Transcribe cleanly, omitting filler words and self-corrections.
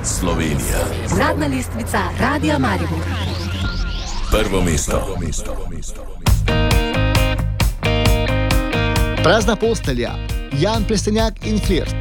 Slovenija. Uradna lestvica Radia Maribor. Prvo mesto. Prazna postelja, Jan Plestenjak in Flirt.